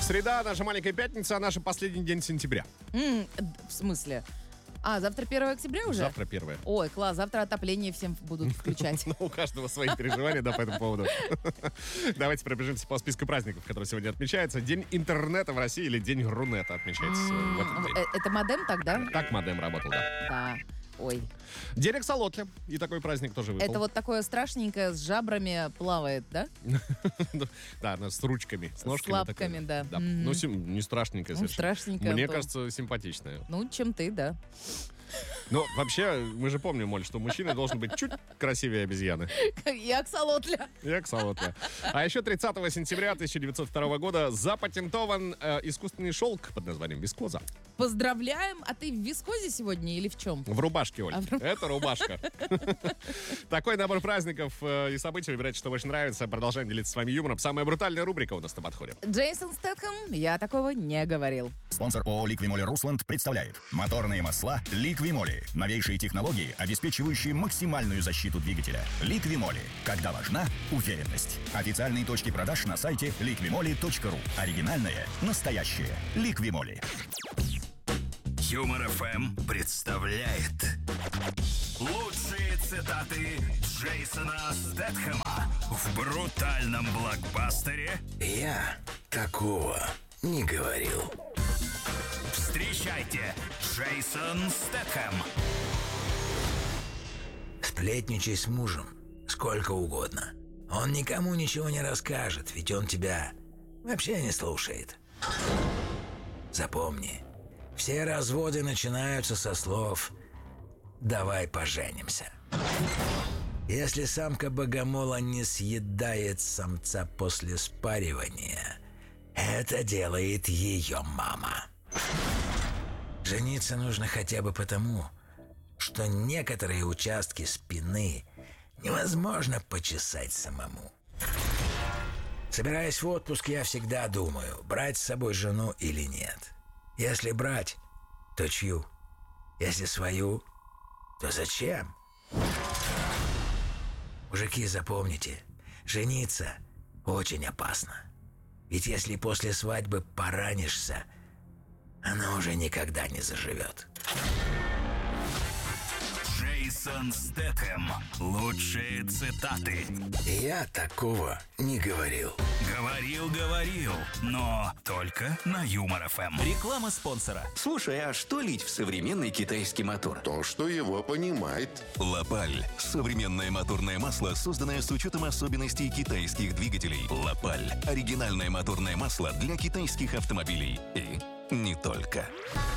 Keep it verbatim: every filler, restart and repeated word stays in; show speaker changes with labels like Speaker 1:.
Speaker 1: Среда, наша маленькая пятница, а наш последний день сентября.
Speaker 2: М, в смысле? А, завтра первое октября уже?
Speaker 1: Завтра первое.
Speaker 2: Ой, класс, завтра отопление всем будут включать.
Speaker 1: Ну, у каждого свои переживания, да, по этому поводу. Давайте пробежимся по списку праздников, которые сегодня отмечаются. День интернета в России или День Рунета отмечается в этот день.
Speaker 2: Э, Это модем тогда?
Speaker 1: Так модем работал, да.
Speaker 2: Да. Ой.
Speaker 1: День аксолотля. И такой праздник тоже выпал.
Speaker 2: Это вот такое страшненькое с жабрами плавает, да?
Speaker 1: Да, она с ручками, с ножками.
Speaker 2: лапками,
Speaker 1: такой.
Speaker 2: да.
Speaker 1: Ну, сим- не страшненькая
Speaker 2: Ну,
Speaker 1: совершенно.
Speaker 2: страшненькая,
Speaker 1: Мне
Speaker 2: то.
Speaker 1: кажется, симпатичная.
Speaker 2: Ну, чем ты, да.
Speaker 1: Ну, вообще, мы же помним, Моль, что мужчина должен быть чуть красивее обезьяны.
Speaker 2: И аксолотля.
Speaker 1: И аксолотля. А еще тридцатого сентября тысяча девятьсот второго года запатентован э, искусственный шелк под названием вискоза.
Speaker 2: Поздравляем. А ты в вискозе сегодня или в чем?
Speaker 1: В рубашке, Оль.
Speaker 2: А в руб-
Speaker 1: Это рубашка. Такой набор праздников э, и событий. Выбирайте, что больше нравится. Продолжаем делиться с вами юмором. Самая брутальная рубрика у нас на подходе.
Speaker 2: Джейсон Стэтхэм, я такого не говорил.
Speaker 3: Спонсор ООО «Ликвимоли Русланд» представляет моторные масла «Ликвимоли». Новейшие технологии, обеспечивающие максимальную защиту двигателя. «Ликвимоли». Когда важна уверенность. Официальные точки продаж на сайте ликвимоли точка ру. Оригинальное, настоящее «Ликвимоли».
Speaker 4: Юмор эф эм представляет лучшие цитаты Джейсона Стэтхэма в брутальном блокбастере
Speaker 5: Я такого не говорил.
Speaker 4: Встречайте, Джейсон Стэтхэм.
Speaker 5: Сплетничай с мужем сколько угодно. Он никому ничего не расскажет, ведь он тебя вообще не слушает. Запомни, все разводы начинаются со слов «давай поженимся». Если самка богомола не съедает самца после спаривания, это делает ее мама. Жениться нужно хотя бы потому, что некоторые участки спины невозможно почесать самому. Собираясь в отпуск, я всегда думаю, брать с собой жену или нет. Если брать, то чью? Если свою, то зачем? Мужики, запомните, жениться очень опасно. Ведь если после свадьбы поранишься, она уже никогда не заживет.
Speaker 4: Джейсон Стэтхэм. Лучшие цитаты.
Speaker 5: Я такого не говорил.
Speaker 4: Говорил, говорил, но только на Юмор эф эм.
Speaker 6: Реклама спонсора.
Speaker 7: Слушай, а что лить в современный китайский мотор?
Speaker 8: То, что его понимает.
Speaker 9: Лапаль. Современное моторное масло, созданное с учетом особенностей китайских двигателей. Лапаль. Оригинальное моторное масло для китайских автомобилей. И не только.